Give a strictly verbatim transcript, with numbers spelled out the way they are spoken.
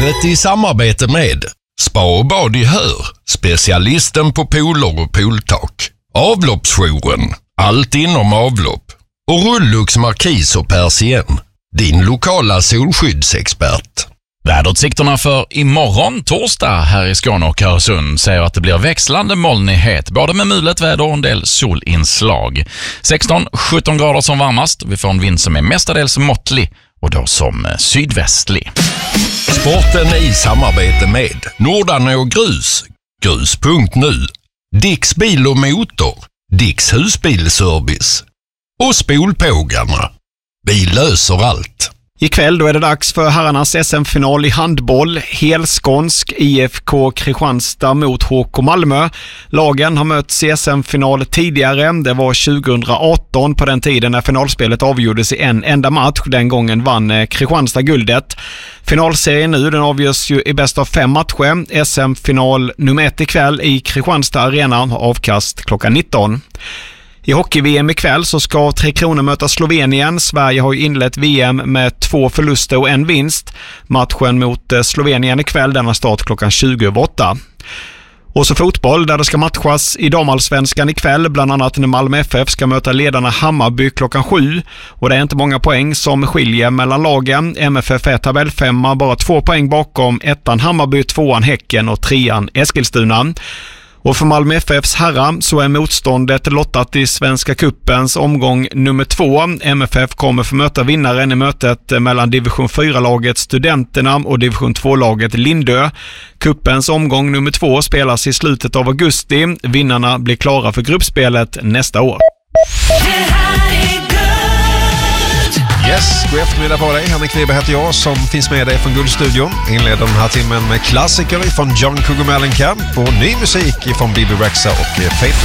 Livet i samarbete med Spa och bad i Hör, specialisten på pooler och pooltak. Avloppsjouren, allt inom avlopp. Och Rullux Markis och Persien, din lokala solskyddsexpert. Väderutsikterna för imorgon torsdag här i Skåne och Öresund säger att det blir växlande molnighet, både med mulet väder och en del solinslag. sexton till sjutton grader som varmast. Vi får en vind som är mestadels måttlig och då som sydvästlig. Sporten i samarbete med Nordanå Grus, grus punkt nu, Dicks bil och motor, Dicks husbilservice och Spolpågarna. Vi löser allt. Ikväll då är det dags för herrarnas S M-final i handboll. Helskånsk I F K Kristianstad mot H K Malmö. Lagen har mötts i S M-final tidigare. Det var tjugohundraarton på den tiden när finalspelet avgjordes i en enda match. Den gången vann Kristianstad guldet. Finalserien nu, den avgörs ju i bäst av fem matcher. S M-final nummer ett ikväll i Kristianstad Arena, avkast klockan nitton. I hockey-V M ikväll så ska Tre Kronor möta Slovenien. Sverige har ju inlett V M med två förluster och en vinst. Matchen mot Slovenien ikväll, denna start klockan tjugo över åtta. Och så fotboll där det ska matchas i damallsvenskan ikväll, bland annat när Malmö F F ska möta ledarna Hammarby klockan sju. Och det är inte många poäng som skiljer mellan lagen. M F F är tabellfemma, bara två poäng bakom ettan Hammarby, tvåan Häcken och trean Eskilstuna. Och för Malmö F F:s herrar så är motståndet lottat i Svenska Cupens omgång nummer två. M F F kommer få möta vinnaren i mötet mellan division fyra-laget Studenterna och division två-laget Lindö. Cupens omgång nummer två spelas i slutet av augusti. Vinnarna blir klara för gruppspelet nästa år. Yes, god eftermiddag på dig. Henrik Weber heter jag som finns med dig från Guldstudion. Inleder den här timmen med klassiker från John Cougar Mellencamp och ny musik från B B Rexa och Faith.